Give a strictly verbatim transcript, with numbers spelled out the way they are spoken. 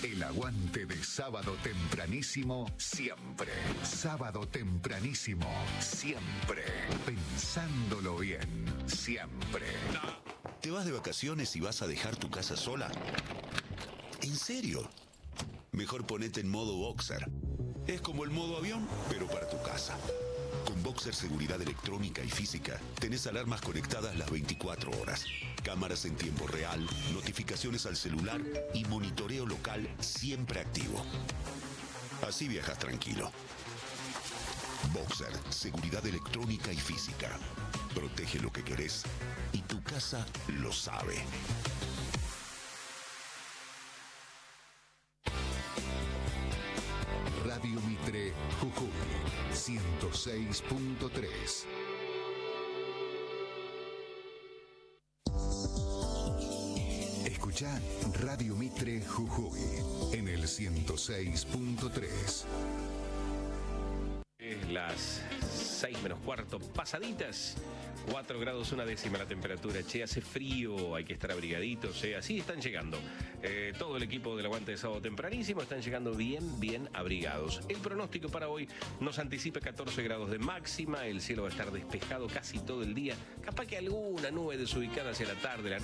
El aguante de Sábado Tempranísimo siempre. Sábado Tempranísimo siempre. Pensándolo bien, siempre. ¿Te vas de vacaciones y vas a dejar tu casa sola? ¿En serio? Mejor ponete en modo Boxer. Es como el modo avión, pero para tu casa. Con Boxer Seguridad Electrónica y Física, tenés alarmas conectadas las veinticuatro horas, cámaras en tiempo real, notificaciones al celular y monitoreo local siempre activo. Así viajas tranquilo. Boxer Seguridad Electrónica y Física. Protege lo que querés y tu casa lo sabe. Radio Mitre Jujuy ciento seis punto tres. Escuchá Radio Mitre Jujuy en el ciento seis punto tres. Es las seis menos cuarto, pasaditas. cuatro grados una décima la temperatura. Che, hace frío, hay que estar abrigaditos. Eh. Así están llegando. Eh, todo el equipo del aguante de Sábado Tempranísimo están llegando bien, bien abrigados. El pronóstico para hoy nos anticipa catorce grados de máxima. El cielo va a estar despejado casi todo el día. Capaz que alguna nube desubicada hacia la tarde, la